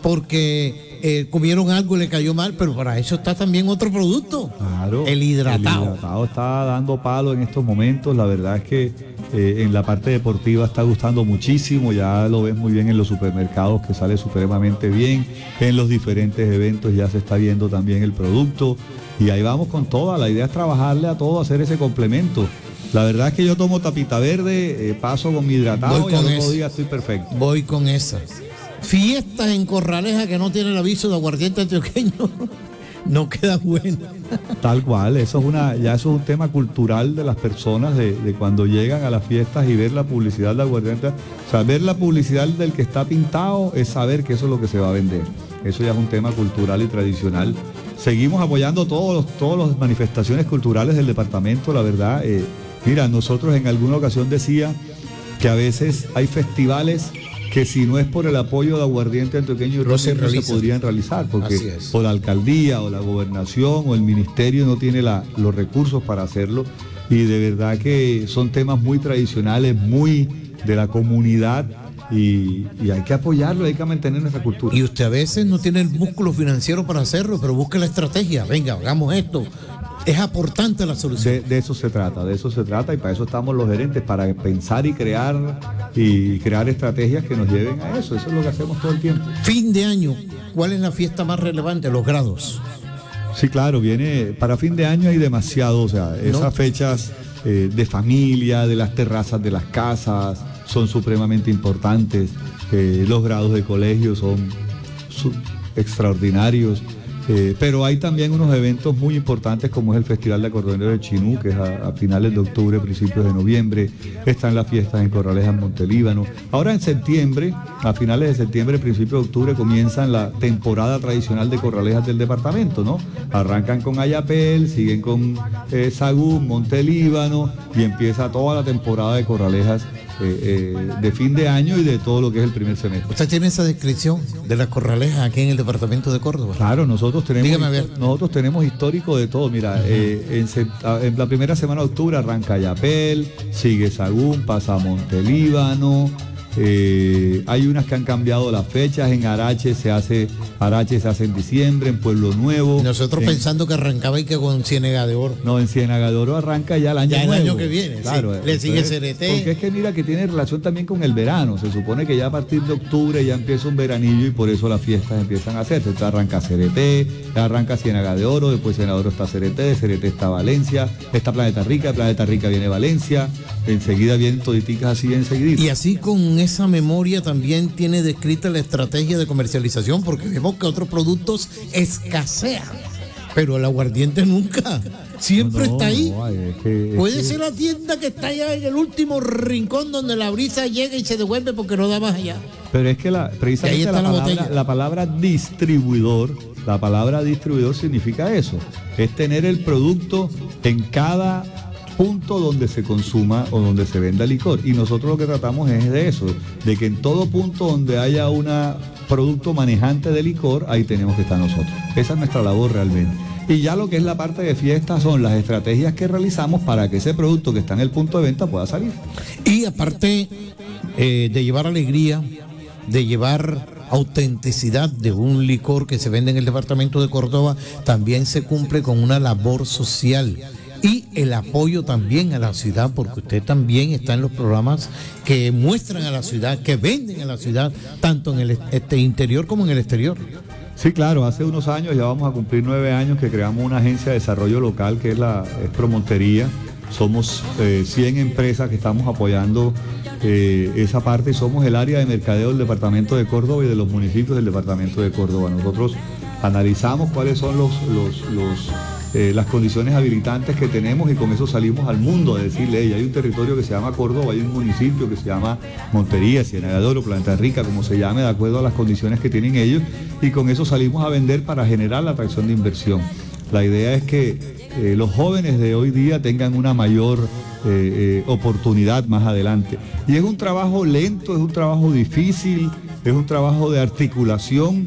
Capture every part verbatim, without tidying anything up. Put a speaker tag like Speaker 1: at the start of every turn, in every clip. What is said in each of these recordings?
Speaker 1: porque eh, comieron algo y le cayó mal, pero para eso está también otro producto,
Speaker 2: claro,
Speaker 1: el hidratado.
Speaker 2: El hidratado está dando palo en estos momentos, la verdad es que eh, en la parte deportiva está gustando muchísimo, ya lo ves muy bien en los supermercados que sale supremamente bien, en los diferentes eventos ya se está viendo también el producto y ahí vamos con toda, la idea es trabajarle a todo, hacer ese complemento. La verdad es que yo tomo tapita verde, eh, paso con mi hidratado y al otro día estoy perfecto.
Speaker 1: Voy con esa. Fiestas en Corraleja que no tienen el aviso de aguardiente antioqueño, no queda buena.
Speaker 2: Tal cual, eso es una, ya eso es un tema cultural de las personas, de, de cuando llegan a las fiestas y ver la publicidad de aguardiente. O sea, ver la publicidad del que está pintado es saber que eso es lo que se va a vender. Eso ya es un tema cultural y tradicional. Seguimos apoyando todos los, todas las manifestaciones culturales del departamento, la verdad. Eh, mira, nosotros en alguna ocasión decía que a veces hay festivales que si no es por el apoyo de Aguardiente Antioqueño y Ron, no se, no se podrían realizar, porque o la alcaldía o la gobernación o el ministerio no tiene la, los recursos para hacerlo, y de verdad que son temas muy tradicionales, muy de la comunidad, y, y hay que apoyarlo, hay que mantener nuestra cultura.
Speaker 1: Y usted a veces no tiene el músculo financiero para hacerlo, pero busque la estrategia, venga, hagamos esto. Es aportante la solución.
Speaker 2: De, de eso se trata, de eso se trata, y para eso estamos los gerentes, para pensar y crear y crear estrategias que nos lleven a eso. Eso es lo que hacemos todo el tiempo.
Speaker 1: Fin de año, ¿cuál es la fiesta más relevante? Los grados.
Speaker 2: Sí, claro, viene, para fin de año hay demasiado, o sea, esas no. fechas eh, de familia, de las terrazas de las casas, son supremamente importantes. Eh, los grados de colegio son sub- extraordinarios. Eh, pero hay también unos eventos muy importantes como es el Festival de Acordeoneros de Chinú, que es a, a finales de octubre, principios de noviembre. Están las fiestas en Corraleja, en Montelíbano. Ahora en septiembre, a finales de septiembre, principios de octubre, comienzan la temporada tradicional de Corralejas del departamento, ¿no? Arrancan con Ayapel, siguen con eh, Sagún, Montelíbano, y empieza toda la temporada de Corralejas eh, eh, de fin de año y de todo lo que es el primer semestre.
Speaker 1: ¿Usted tiene esa descripción de las Corralejas aquí en el departamento de Córdoba?
Speaker 2: Claro, nosotros tenemos, nosotros tenemos histórico de todo. Mira, uh-huh. eh, en, en la primera semana de octubre arranca Ayapel, sigue Sagún, pasa a Montelíbano. Eh, hay unas que han cambiado las fechas. En Arache se hace Arache se hace en diciembre, en Pueblo Nuevo.
Speaker 1: Y nosotros
Speaker 2: en,
Speaker 1: pensando que arrancaba y que con Ciénaga de Oro.
Speaker 2: No, en Ciénaga de Oro arranca ya el año
Speaker 1: ya
Speaker 2: nuevo.
Speaker 1: el año que viene,
Speaker 2: claro.
Speaker 1: Sí. Le sigue C R T.
Speaker 2: Porque es que mira que tiene relación también con el verano. Se supone que ya a partir de octubre ya empieza un veranillo y por eso las fiestas empiezan a hacerse. Entonces arranca C R T, ya arranca Ciénaga de Oro, después Ciénaga de Oro está C R T, de C R T está Valencia, está Planeta Rica, de Planeta Rica viene Valencia, enseguida vienen toditicas así enseguida.
Speaker 1: Y así con esa memoria también tiene descrita la estrategia de comercialización, porque vemos que otros productos escasean, pero el aguardiente nunca, siempre no, está ahí. No, es que, Puede es ser que... la tienda que está allá en el último rincón donde la brisa llega y se devuelve porque no da más allá.
Speaker 2: Pero es que la, precisamente la, la, palabra, la palabra distribuidor, la palabra distribuidor significa eso, es tener el producto en cada punto donde se consuma o donde se venda licor, y nosotros lo que tratamos es de eso, de que en todo punto donde haya un producto manejante de licor, ahí tenemos que estar nosotros. Esa es nuestra labor realmente. Y ya lo que es la parte de fiesta son las estrategias que realizamos para que ese producto que está en el punto de venta pueda salir.
Speaker 1: Y aparte eh, de llevar alegría, de llevar autenticidad de un licor que se vende en el departamento de Córdoba, también se cumple con una labor social y el apoyo también a la ciudad, porque usted también está en los programas que muestran a la ciudad, que venden a la ciudad, tanto en el este interior como en el exterior.
Speaker 2: Sí, claro, hace unos años, ya vamos a cumplir nueve años que creamos una agencia de desarrollo local que es la es Promontería. Somos eh, cien empresas que estamos apoyando eh, esa parte, y somos el área de mercadeo del departamento de Córdoba y de los municipios del departamento de Córdoba. Nosotros analizamos cuáles son los, los, los Eh, las condiciones habilitantes que tenemos, y con eso salimos al mundo a decirle, hey, hay un territorio que se llama Córdoba, hay un municipio que se llama Montería, Ciénaga de Oro, Planeta Rica, como se llame, de acuerdo a las condiciones que tienen ellos, y con eso salimos a vender para generar la atracción de inversión. La idea es que eh, los jóvenes de hoy día tengan una mayor eh, eh, oportunidad más adelante. Y es un trabajo lento, es un trabajo difícil, es un trabajo de articulación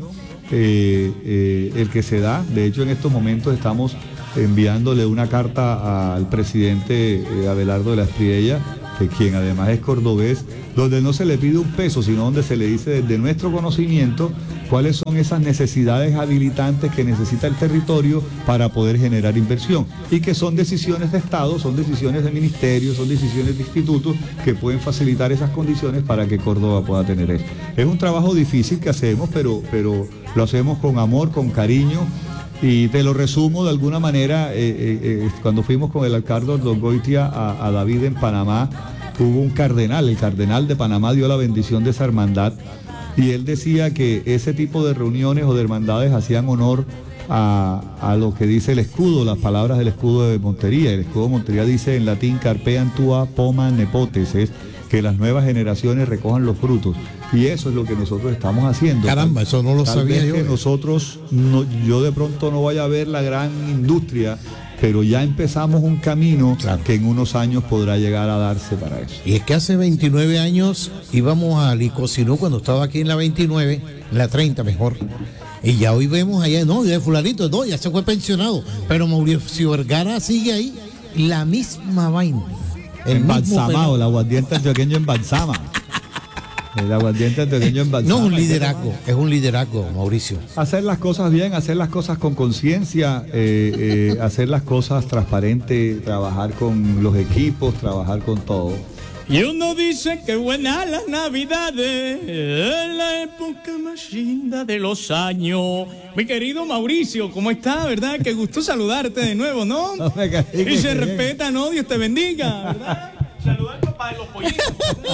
Speaker 2: eh, eh, el que se da. De hecho, en estos momentos estamos enviándole una carta al presidente eh, Abelardo de la Espriella, que quien además es cordobés, donde no se le pide un peso, sino donde se le dice desde nuestro conocimiento cuáles son esas necesidades habilitantes que necesita el territorio para poder generar inversión, y que son decisiones de Estado, son decisiones de ministerios, son decisiones de institutos que pueden facilitar esas condiciones para que Córdoba pueda tener eso. Es un trabajo difícil que hacemos, pero, pero lo hacemos con amor, con cariño. Y te lo resumo de alguna manera, eh, eh, eh, cuando fuimos con el alcalde Ordongoitia a, a David en Panamá, hubo un cardenal, el cardenal de Panamá dio la bendición de esa hermandad, y él decía que ese tipo de reuniones o de hermandades hacían honor a, a lo que dice el escudo, las palabras del escudo de Montería. El escudo de Montería dice en latín, carpean tua poma nepotes, es que las nuevas generaciones recojan los frutos. Y eso es lo que nosotros estamos haciendo.
Speaker 1: Caramba, eso no lo
Speaker 2: Tal
Speaker 1: sabía
Speaker 2: vez
Speaker 1: yo.
Speaker 2: Que nosotros, no, yo de pronto no vaya a ver la gran industria, pero ya empezamos un camino claro. que en unos años podrá llegar a darse para eso.
Speaker 1: Y es que hace veintinueve años íbamos a Licosinú cuando estaba aquí en la veintinueve, en la treinta mejor. Y ya hoy vemos allá, no, ya fulanito, no, ya se fue pensionado. Pero Mauricio Vergara sigue ahí, la misma vaina.
Speaker 2: El embalsamado, el aguardiente antioqueño embalsama. El aguardiente antioqueño embalsama.
Speaker 1: No, es un liderazgo, es un liderazgo, Mauricio.
Speaker 2: Hacer las cosas bien, hacer las cosas con conciencia, eh, eh, hacer las cosas transparentes, trabajar con los equipos, trabajar con todo.
Speaker 3: Y uno dice que buenas las navidades, es la época más linda de los años. Mi querido Mauricio, ¿cómo está, verdad? Qué gusto saludarte de nuevo, ¿no? No me caí, y se bien. Respeta, ¿no? Dios te bendiga, ¿verdad? Saludar al papá de los pollitos.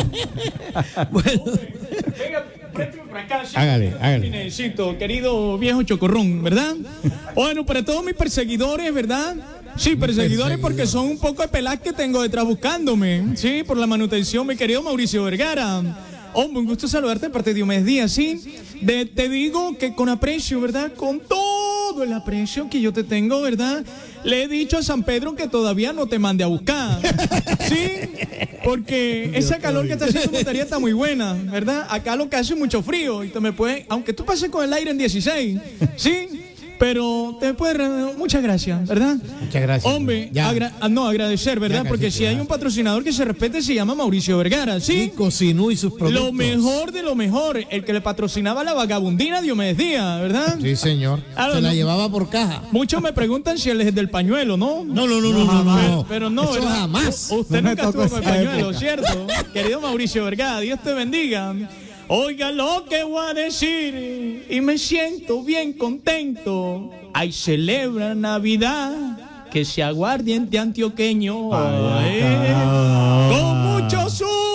Speaker 3: Bueno. Venga, préstame por acá. ¿Sí?
Speaker 1: Hágale, hágale.
Speaker 3: Necesito, querido viejo chocorrón, ¿verdad? Bueno, para todos mis perseguidores, ¿verdad? Sí, perseguidores porque son un poco de pelas que tengo detrás buscándome, sí, por la manutención, mi querido Mauricio Vergara. Hombre, un gusto saludarte de parte de Diomedes Díaz, sí. De, te digo que con aprecio, ¿verdad? Con todo el aprecio que yo te tengo, ¿verdad? Le he dicho a San Pedro que todavía no te mande a buscar, ¿sí? Porque esa calor que está haciendo Montería está muy buena, ¿verdad? Acá lo que hace es mucho frío y te me puede, aunque tú pases con el aire en dieciséis, ¿sí? Pero te puede... Muchas gracias, ¿verdad?
Speaker 1: Muchas gracias.
Speaker 3: Hombre, agra no, agradecer, ¿verdad? Porque casi, si hay un patrocinador que se respete, se llama Mauricio Vergara, ¿sí?
Speaker 1: Licosinú y sus productos.
Speaker 3: Lo mejor de lo mejor. El que le patrocinaba la vagabundina Diomedes Díaz, ¿verdad?
Speaker 1: Sí, señor.
Speaker 3: Ah,
Speaker 1: se
Speaker 3: no,
Speaker 1: la llevaba por caja.
Speaker 3: Muchos me preguntan si él es del pañuelo, ¿no?
Speaker 1: No, no, no, no, no. no,
Speaker 3: pero, pero no,
Speaker 1: Eso
Speaker 3: ¿verdad?
Speaker 1: jamás.
Speaker 3: U usted
Speaker 1: no
Speaker 3: nunca estuvo con el pañuelo,
Speaker 1: época.
Speaker 3: ¿cierto? Querido Mauricio Vergara, Dios te bendiga. Oiga lo que voy a decir y me siento bien contento. Ay, celebra Navidad, que sea aguardiente antioqueño. Ay, con mucho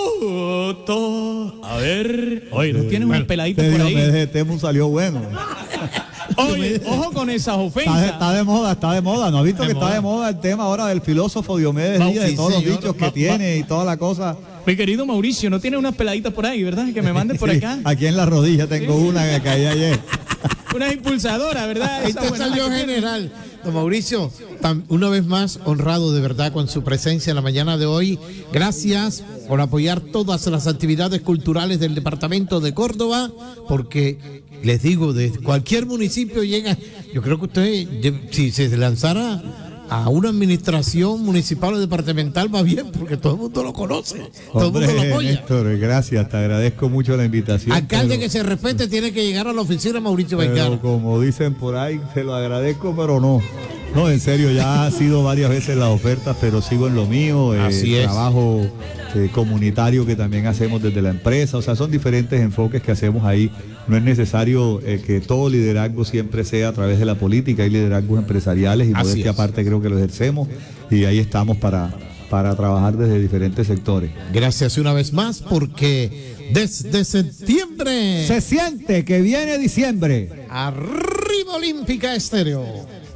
Speaker 3: susto. A ver, oye, ¿no tienes bueno, un peladito por ahí?
Speaker 2: Ese Temu salió bueno.
Speaker 3: Oye, ojo con esas ofensas.
Speaker 2: Está, está de moda, está de moda. ¿No has visto de que moda. Está de moda el tema ahora del filósofo Diomedes Díaz, de sí, todos señor. Los dichos que va, tiene va. Y toda la cosa?
Speaker 3: Mi querido Mauricio, ¿no tiene unas peladitas por ahí, verdad? Que me mande por
Speaker 2: sí,
Speaker 3: acá.
Speaker 2: Aquí en la rodilla tengo sí. Una que caí ayer.
Speaker 3: Una impulsadora, ¿verdad?
Speaker 1: Ahí te salió general. Don Mauricio, una vez más honrado de verdad con su presencia en la mañana de hoy. Gracias por apoyar todas las actividades culturales del departamento de Córdoba, porque les digo, de cualquier municipio llega. Yo creo que usted, si se lanzara a una administración municipal o departamental, va bien, porque todo el mundo lo conoce, todo
Speaker 2: Hombre,
Speaker 1: el mundo lo apoya.
Speaker 2: Néstor, gracias, te agradezco mucho la invitación.
Speaker 1: Alcalde
Speaker 2: pero,
Speaker 1: que se respete tiene que llegar a la oficina Mauricio Vergara.
Speaker 2: Como dicen por ahí, se lo agradezco, pero no. No, en serio, ya ha sido varias veces las ofertas, pero sigo en lo mío, eh,
Speaker 1: Así es.
Speaker 2: Trabajo eh, comunitario que también hacemos desde la empresa, o sea, son diferentes enfoques que hacemos ahí. No es necesario eh, que todo liderazgo siempre sea a través de la política, hay liderazgos empresariales y modestia aparte creo que lo ejercemos y ahí estamos para, para trabajar desde diferentes sectores.
Speaker 1: Gracias una vez más porque desde septiembre
Speaker 2: se siente que viene diciembre.
Speaker 1: Arriba Olímpica Estéreo.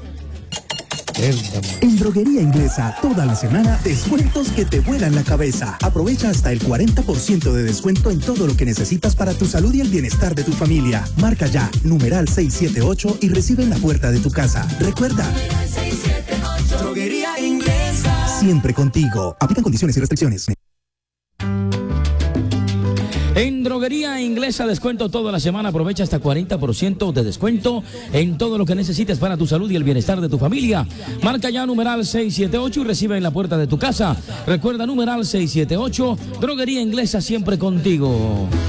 Speaker 4: En Droguería Inglesa, toda la semana, descuentos que te vuelan la cabeza. Aprovecha hasta el cuarenta por ciento de descuento en todo lo que necesitas para tu salud y el bienestar de tu familia. Marca ya, numeral seis siete ocho y recibe en la puerta de tu casa. Recuerda, Droguería Inglesa. Siempre contigo. Aplican condiciones y restricciones.
Speaker 5: En Droguería Inglesa, descuento toda la semana. Aprovecha hasta cuarenta por ciento de descuento en todo lo que necesites para tu salud y el bienestar de tu familia. Marca ya numeral seis siete ocho y recibe en la puerta de tu casa. Recuerda numeral seis siete ocho. Droguería Inglesa, siempre contigo.